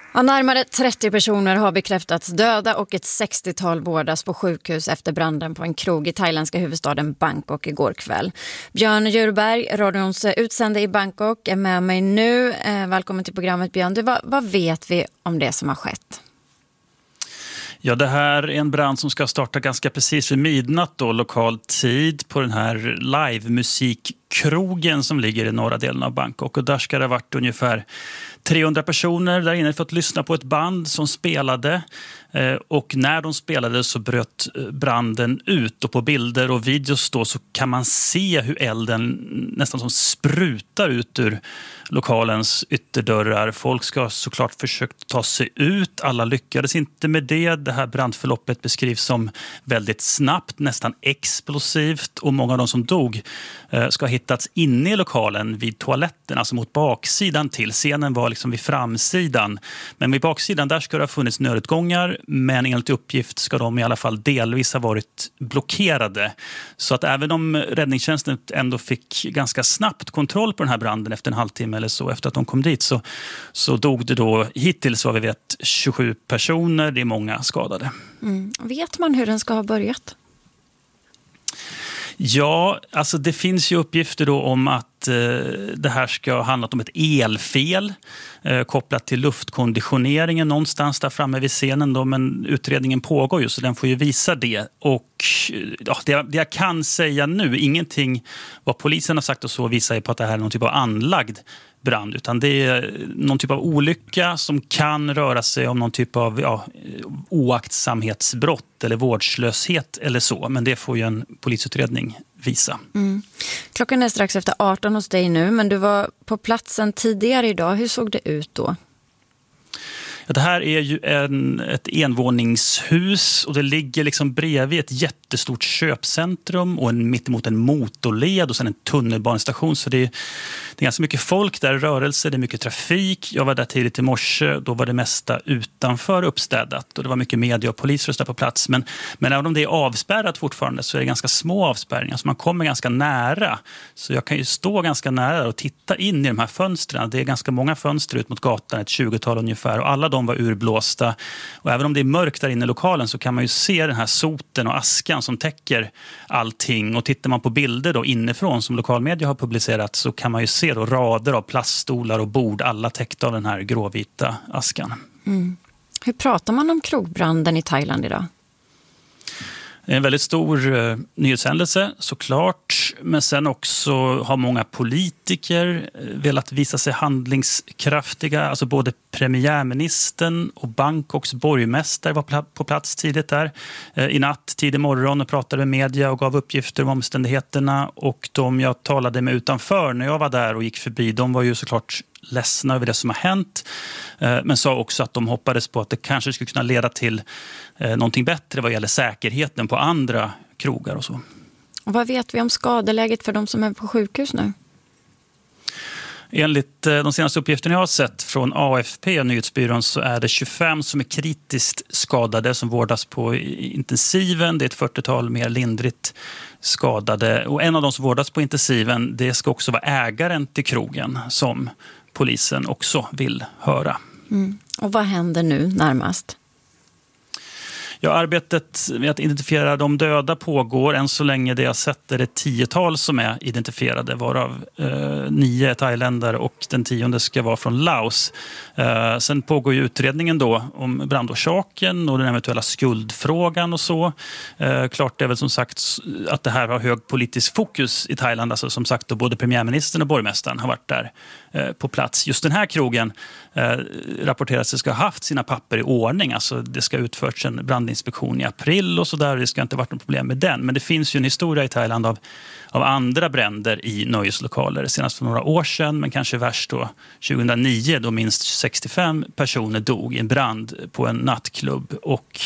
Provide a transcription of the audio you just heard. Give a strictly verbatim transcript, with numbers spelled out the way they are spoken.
Ja, närmare trettio personer har bekräftats döda och ett sextiotal vårdas på sjukhus efter branden på en krog i thailändska huvudstaden Bangkok igår kväll. Björn Djurberg, radions utsände i Bangkok, är med mig nu. Eh, välkommen till programmet, Björn. Du, vad, vad vet vi om det som har skett? Ja, det här är en brand som ska starta ganska precis vid midnatt då, lokal tid, på den här livemusikkrogen som ligger i norra delen av Bangkok. Och där ska det ha varit ungefär trehundra personer där inne för att lyssna på ett band som spelade. Och när de spelade så bröt branden ut, och på bilder och videos då så kan man se hur elden nästan som sprutar ut ur lokalens ytterdörrar. Folk ska såklart försökt ta sig ut. Alla lyckades inte med det. Det här brandförloppet beskrivs som väldigt snabbt, nästan explosivt, och många av de som dog ska ha hittats inne i lokalen vid toaletten, alltså mot baksidan till. Scenen var liksom vid framsidan, men vid baksidan där ska det ha funnits nödutgångar, men enligt uppgift ska de i alla fall delvis ha varit blockerade. Så att även om räddningstjänsten ändå fick ganska snabbt kontroll på den här branden efter en halvtimme eller så efter att de kom dit, så, så dog det då hittills, vad vi vet, tjugosju personer. Det är många skadade. Mm. Vet man hur den ska ha börjat? Ja, alltså det finns ju uppgifter då om att eh, det här ska ha handlat om ett elfel eh, kopplat till luftkonditioneringen någonstans där framme vid scenen då, men utredningen pågår ju så den får ju visa det. Och ja, det, det jag kan säga nu, ingenting vad polisen har sagt och så visar ju på att det här är någon typ av anlagd brand, utan det är någon typ av olycka som kan röra sig om någon typ av ja, oaktsamhetsbrott eller vårdslöshet eller så, men det får ju en polisutredning visa. Mm. Klockan är strax efter arton hos dig nu, men du var på platsen tidigare idag. Hur såg det ut då? Det här är ju en, ett envåningshus, och det ligger liksom bredvid ett jättestort köpcentrum och en, mittemot en motorled och sen en tunnelbanestation. Så det är, det är ganska mycket folk där i rörelse, det är mycket trafik. Jag var där tidigt i morse, då var det mesta utanför uppstädat och det var mycket media och polisröster på plats. Men, men även om det är avspärrat fortfarande så är det ganska små avspärrningar, så man kommer ganska nära. Så jag kan ju stå ganska nära och titta in i de här fönstren. Det är ganska många fönster ut mot gatan, ett tjugotal ungefär, och alla de var urblåsta. Och även om det är mörkt där inne i lokalen så kan man ju se den här soten och askan som täcker allting. Och tittar man på bilder då inifrån som lokalmedia har publicerat så kan man ju se då rader av plaststolar och bord, alla täckta av den här gråvita askan. Mm. Hur pratar man om krogbranden i Thailand idag? Det är en väldigt stor eh, nyhetshändelse såklart, men sen också har många politiker eh, velat visa sig handlingskraftiga. Alltså både premiärministern och Bangkoks borgmästare var pl- på plats tidigt där eh, i natt, tidig morgon, och pratade med media och gav uppgifter om omständigheterna. Och de jag talade med utanför när jag var där och gick förbi, de var ju såklart ledsna över det som har hänt, men sa också att de hoppades på att det kanske skulle kunna leda till någonting bättre vad gäller säkerheten på andra krogar och så. Och vad vet vi om skadeläget för de som är på sjukhus nu? Enligt de senaste uppgifterna jag har sett från A F P, nyhetsbyrån, så är det tjugofem som är kritiskt skadade som vårdas på intensiven. Det är ett fyrtiotal mer lindrigt skadade. Och en av de som vårdas på intensiven, det ska också vara ägaren till krogen som polisen också vill höra. Mm. Och vad händer nu närmast? Ja, arbetet med att identifiera de döda pågår. Än så länge det jag sett är det tiotal som är identifierade, varav eh, nio thailändare och den tionde ska vara från Laos. Eh, sen pågår ju utredningen då om brandorsaken och den eventuella skuldfrågan och så. Eh, klart det är väl som sagt att det här har hög politisk fokus i Thailand. Alltså som sagt då både premiärministern och borgmästaren har varit där eh, på plats. Just den här krogen eh, rapporteras att ska ha haft sina papper i ordning. Alltså det ska utförts en brand inspektion i april och så där. Det ska inte varit något problem med den. Men det finns ju en historia i Thailand av, av andra bränder i nöjeslokaler. Senast för några år sedan, men kanske värst då tjugohundranio, då minst sextiofem personer dog i en brand på en nattklubb. Och